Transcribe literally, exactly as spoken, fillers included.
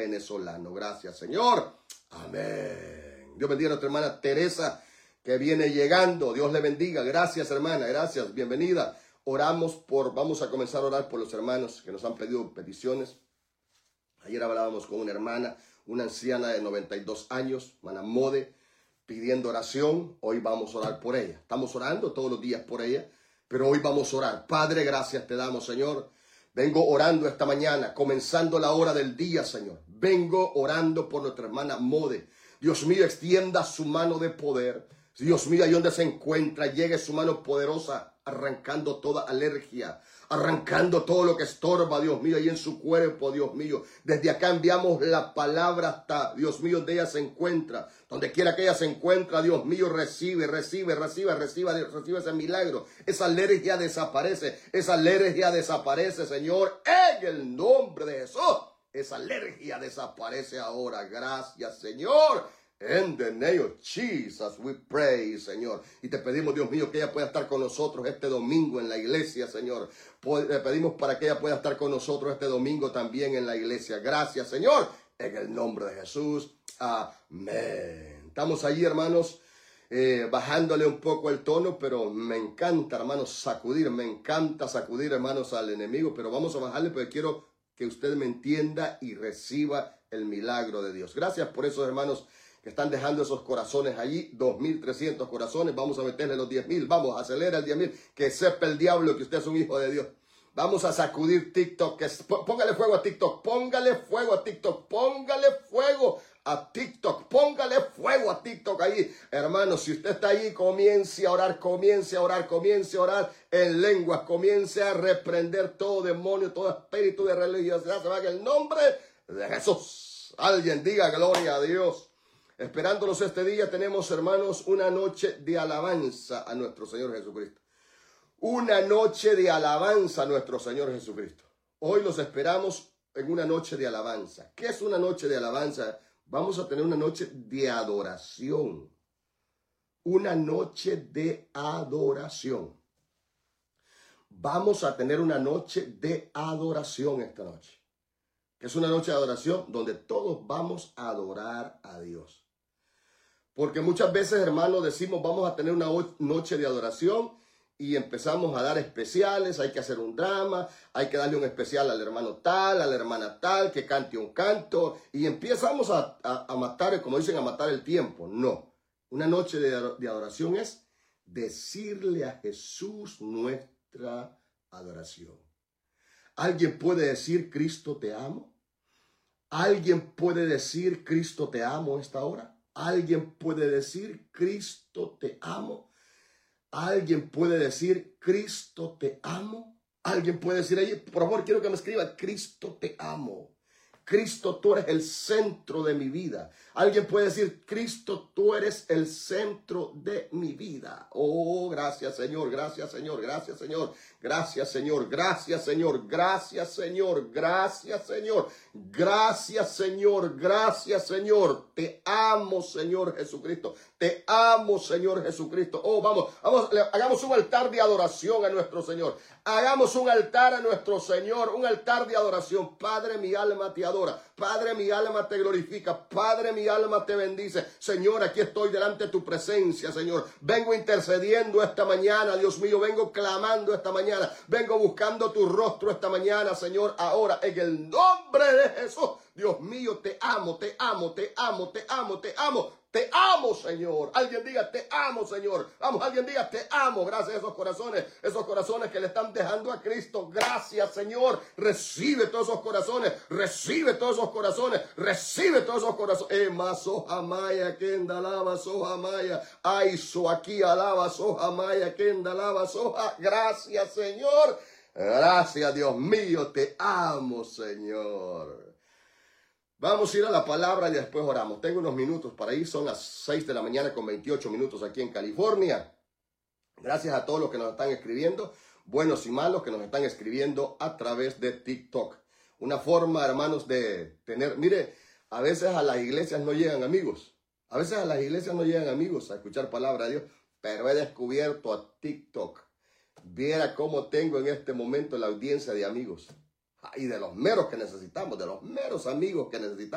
venezolano. Gracias, Señor. Amén. Dios bendiga a nuestra hermana Teresa, que viene llegando. Dios le bendiga. Gracias, hermana. Gracias. Bienvenida. Oramos por, vamos a comenzar a orar por los hermanos que nos han pedido peticiones. Ayer hablábamos con una hermana, una anciana de noventa y dos años, hermana Mode, pidiendo oración. Hoy vamos a orar por ella. Estamos orando todos los días por ella, pero hoy vamos a orar. Padre, gracias te damos, Señor. Vengo orando esta mañana, comenzando la hora del día, Señor. Vengo orando por nuestra hermana Mode. Dios mío, extienda su mano de poder. Dios mío, ahí donde se encuentra, llegue su mano poderosa, arrancando toda alergia, arrancando todo lo que estorba, Dios mío, ahí en su cuerpo, Dios mío. Desde acá enviamos la palabra hasta, Dios mío, donde ella se encuentra. Donde quiera que ella se encuentra, Dios mío, recibe, recibe, recibe, recibe, recibe ese milagro. Esa alergia desaparece, esa alergia desaparece, Señor, en el nombre de Jesús. Esa alergia desaparece ahora. Gracias, Señor. In the name of Jesus we pray, Señor. Y te pedimos, Dios mío, que ella pueda estar con nosotros este domingo en la iglesia, Señor. Le pedimos para que ella pueda estar con nosotros este domingo también en la iglesia. Gracias, Señor. En el nombre de Jesús. Amén. Estamos allí, hermanos, eh, bajándole un poco el tono, pero me encanta, hermanos, sacudir. Me encanta sacudir, hermanos, al enemigo. Pero vamos a bajarle porque quiero que usted me entienda y reciba el milagro de Dios. Gracias por esos hermanos que están dejando esos corazones allí, dos mil trescientos corazones. Vamos a meterle los diez mil, vamos, acelera el diez mil, que sepa el diablo que usted es un hijo de Dios. Vamos a sacudir TikTok, que póngale fuego a TikTok, póngale fuego a TikTok, póngale fuego a TikTok, póngale fuego a TikTok ahí. Hermano, si usted está ahí, comience a orar, comience a orar, comience a orar en lenguas, comience a reprender todo demonio, todo espíritu de religiosidad, se va en el nombre de Jesús. Alguien diga gloria a Dios. Esperándonos este día, tenemos, hermanos, una noche de alabanza a nuestro Señor Jesucristo. Una noche de alabanza a nuestro Señor Jesucristo. Hoy los esperamos en una noche de alabanza. ¿Qué es una noche de alabanza? Vamos a tener una noche de adoración. Una noche de adoración. Vamos a tener una noche de adoración esta noche. Que es una noche de adoración donde todos vamos a adorar a Dios. Porque muchas veces, hermanos, decimos vamos a tener una noche de adoración y empezamos a dar especiales, hay que hacer un drama, hay que darle un especial al hermano tal, a la hermana tal, que cante un canto y empezamos a, a, a matar, como dicen, a matar el tiempo. No, una noche de, de adoración es decirle a Jesús nuestra adoración. ¿Alguien puede decir Cristo te amo? ¿Alguien puede decir Cristo te amo a esta hora? ¿Alguien puede decir Cristo te amo? ¿Alguien puede decir Cristo te amo? ¿Alguien puede decir ahí? Por favor, quiero que me escriba Cristo te amo. Cristo, tú eres el centro de mi vida. Alguien puede decir, Cristo, tú eres el centro de mi vida. Oh, gracias, Señor, gracias, Señor, gracias, Señor, gracias, Señor, gracias, Señor, gracias, Señor, gracias, Señor, gracias, Señor, gracias, Señor. Te amo, Señor Jesucristo. Te amo, Señor Jesucristo. Oh, vamos, vamos, hagamos un altar de adoración a nuestro Señor. Hagamos un altar a nuestro Señor, un altar de adoración. Padre, mi alma te adora. Padre, mi alma te glorifica. Padre, mi alma te bendice. Señor, aquí estoy delante de tu presencia, Señor. Vengo intercediendo esta mañana, Dios mío. Vengo clamando esta mañana. Vengo buscando tu rostro esta mañana, Señor. Ahora, en el nombre de Jesús. Dios mío, te amo, te amo, te amo, te amo, te amo. Te amo, Señor. Alguien diga, te amo, Señor. Vamos, alguien diga, te amo. Gracias a esos corazones, esos corazones que le están dejando a Cristo. Gracias, Señor. Recibe todos esos corazones. Recibe todos esos corazones. Recibe todos esos corazones. Ema sohamaya, kenda lava sohamaya. Ay, so aquí alaba sohamaya, kenda lava soha. Gracias, Señor. Gracias, Dios mío. Te amo, Señor. Vamos a ir a la palabra y después oramos. Tengo unos minutos para ir. Son las seis de la mañana con veintiocho minutos aquí en California. Gracias a todos los que nos están escribiendo, buenos y malos, que nos están escribiendo a través de TikTok. Una forma, hermanos, de tener... Mire, a veces a las iglesias no llegan amigos. A veces a las iglesias no llegan amigos a escuchar palabra de Dios. Pero he descubierto a TikTok. Viera cómo tengo en este momento la audiencia de amigos. Y de los meros que necesitamos, de los meros amigos que necesitamos.